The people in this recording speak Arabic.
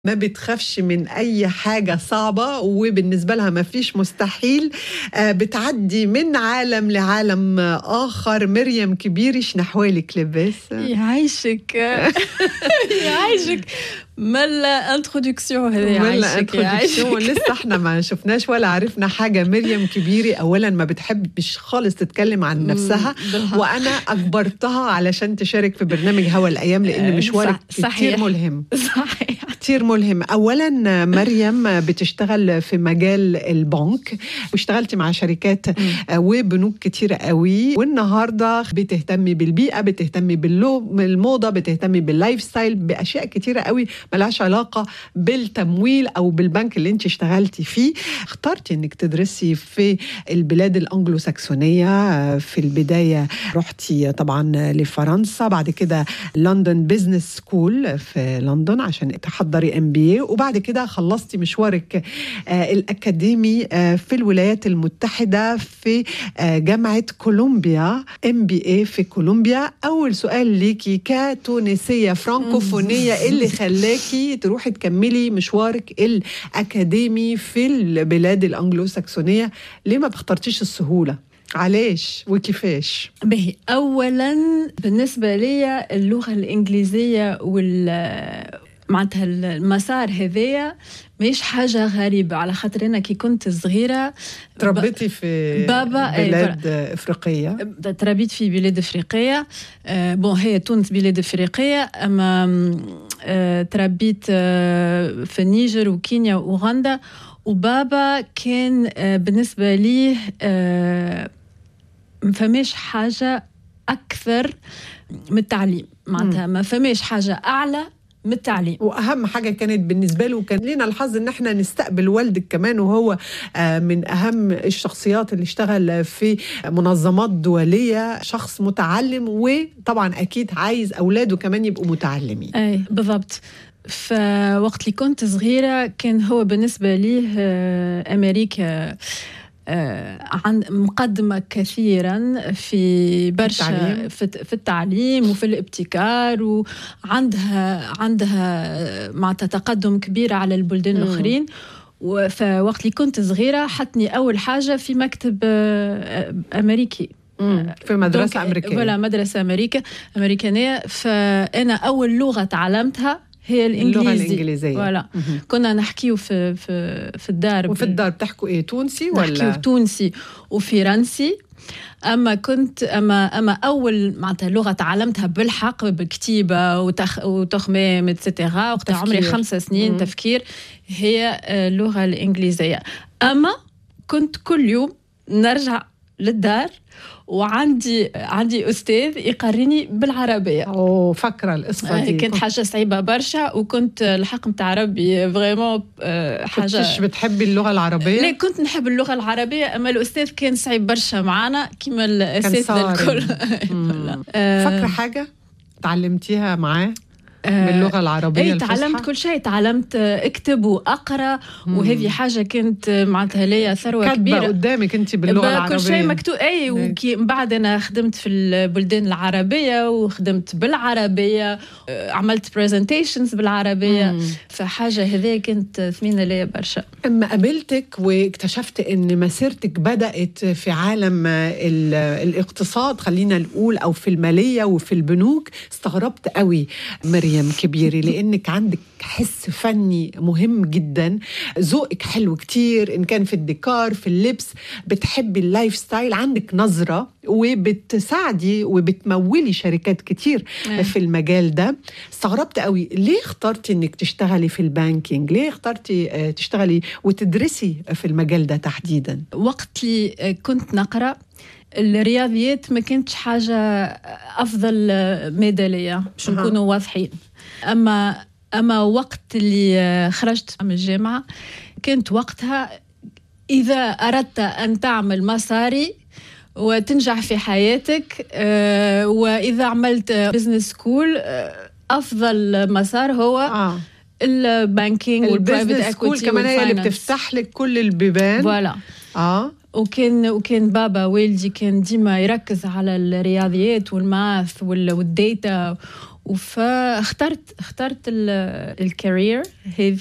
ما بتخافش من أي حاجة صعبة، وبالنسبة لها ما فيش مستحيل. بتعدي من عالم لعالم آخر. مريم كبيري، شنحوالك لاباس؟ يعيشك يعيشك. ملا انترودكسيون هذه، يعيشك لسه احنا ما شفناش ولا عرفنا حاجة. مريم كبيري أولا ما بتحبش خالص تتكلم عن نفسها، وأنا أجبرتها علشان تشارك في برنامج هوا الأيام، لأن مشوارك كتير ملهم. صحيح، كتير ملهم. أولا مريم بتشتغل في مجال البنك، واشتغلتي مع شركات وبنوك كتير قوي، والنهاردة بتهتمي بالبيئة، بتهتمي بالموضة، بتهتمي باللايف ستايل، بأشياء كتيرة قوي ملهاش علاقة بالتمويل أو بالبنك اللي انت اشتغلتي فيه. اخترتي انك تدرسي في البلاد الأنجلو ساكسونية. في البداية رحتي طبعا لفرنسا، بعد كده لندن بيزنس سكول في لندن عشان تحضري MBA، وبعد كده خلصتي مشوارك الأكاديمي في الولايات المتحدة في جامعة كولومبيا، MBA في كولومبيا. أول سؤال ليكي كتونسية فرانكوفونية، اللي خلاكي تروحي تكملي مشوارك الأكاديمي في البلاد الأنجلو ساكسونية؟ ليه ما بخترتيش السهولة؟ علاش وكيفاش؟ به أولا بالنسبة لي اللغة الإنجليزية معناتها المسار هذايا مش حاجة غريبة، على خاطر أنا كي كنت صغيرة تربيتي في بلاد إفريقية. تربيت في بلاد إفريقية. هي تونس بلاد إفريقية، أما تربيت في النيجر وكينيا وأوغندا. وبابا كان بالنسبة لي ما فماش حاجة أكثر من التعليم، معناتها ما فماش حاجة أعلى من التعليم. وأهم حاجة كانت بالنسبة له، كان لنا الحظ إن احنا نستقبل والدك كمان، وهو من أهم الشخصيات اللي اشتغل في منظمات دولية، شخص متعلم، وطبعا أكيد عايز أولاده كمان يبقوا متعلمين. أي بالضبط. فوقت اللي كنت صغيرة كان هو بالنسبة لي أمريكا عن مقدمة كثيرا في برشا في التعليم وفي الابتكار، وعندها مع تقدم كبير على البلدان الآخرين. فوقت اللي كنت صغيرة حطني أول حاجة في مكتب أمريكي، في مدرسة أمريكية. ولا مدرسة أمريكانية. فأنا أول لغة تعلمتها هي اللغة الإنجليزية. ولا كنا نحكيه في الدار. وفي الدار بتحكوا إيه، تونسي ولا؟ نحكيه تونسي وفرنسي. أما أول معناتها لغة تعلمتها بالحق بالكتيبة وتخميم اتسترا وقت عمري 5 سنين تفكير، هي اللغة الإنجليزية. أما كنت كل يوم نرجع للدار وعندي أستاذ يقريني بالعربية. فكرة القصة دي كانت حاجة صعيبة برشا، وكنت الحق متاع ربي فريمون حاجة. كنتش بتحبي اللغة العربية؟ لا، كنت نحب اللغة العربية، أما الأستاذ كان صعيب برشا معنا كما الأساتذة الكل. فكرة حاجة تعلمتيها معاه باللغة العربية الفصحى؟ تعلمت كل شيء، تعلمت اكتب وأقرأ، وهذه حاجة كانت معناتها ليا ثروة كبيرة. كاتبة قدامك أنت باللغة العربية؟ كل شيء مكتوب. وكي بعد أنا خدمت في البلدان العربية وخدمت بالعربية، عملت بريزنتيشنز بالعربية. فحاجة هذه كانت ثمينة ليا برشا. أما قابلتك واكتشفت أن مسيرتك بدأت في عالم الاقتصاد، خلينا نقول، أو في المالية وفي البنوك، استغربت قوي مريم كبيري، لأنك عندك حس فني مهم جدا، ذوقك حلو كتير، إن كان في الديكور في اللبس، بتحبي اللايف ستايل، عندك نظرة، وبتساعدي وبتمولي شركات كتير في المجال ده. استغربت قوي، ليه اخترتي إنك تشتغلي في البانكينج؟ ليه اخترتي تشتغلي وتدرسي في المجال ده تحديدا؟ وقت اللي كنت نقرأ الرياضيات ما كانتش حاجة أفضل مادة ليا، باش نكونوا واضحين. أما وقت اللي خرجت من الجامعة كانت وقتها إذا أردت أن تعمل مساري وتنجح في حياتك، وإذا عملت بيزنس سكول، أفضل مسار هو البانكينج والبرايفت اكويتي كمان، هي اللي بتفتح لك كل البيبان. فوالا. وكان بابا والدي كان ديما يركز على الرياضيات والماث والديتا فاخترت الكارير هذه